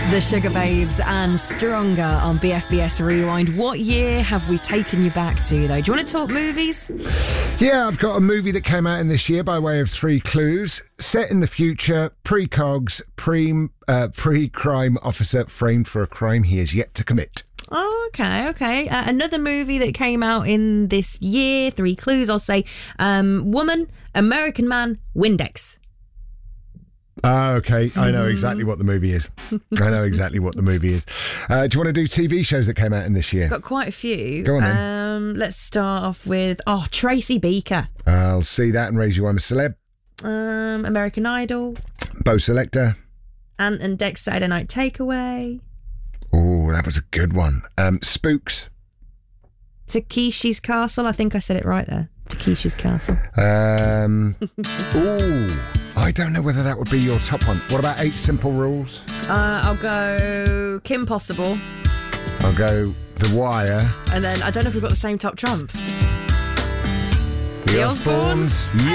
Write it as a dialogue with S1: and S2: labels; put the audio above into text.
S1: The Sugar Babes and Stronger on BFBS Rewind. What year have we taken you back to, though? Do you want to talk movies?
S2: Yeah, I've got a movie that came out in this year by way of 3 clues. Set in the future, pre-Cogs, pre-crime officer framed for a crime he has yet to commit.
S1: Oh, okay. Another movie that came out in this year, 3 clues, I'll say. Woman, American man, Windex.
S2: Okay. I know exactly what the movie is. Do you want to do TV shows that came out in this year?
S1: Got quite a few.
S2: Go on then.
S1: Let's start off with, Tracy Beaker.
S2: I'll see that and raise you. I'm a celeb.
S1: American Idol.
S2: Bo Selector.
S1: Ant and Dec Saturday Night Takeaway.
S2: Oh, that was a good one. Spooks.
S1: Takeshi's Castle. I think I said it right there. Takeshi's Castle.
S2: I don't know whether that would be your top one. What about 8 Simple Rules?
S1: I'll go Kim Possible.
S2: I'll go The Wire.
S1: And then I don't know if we've got the same top trump.
S2: The Osbournes.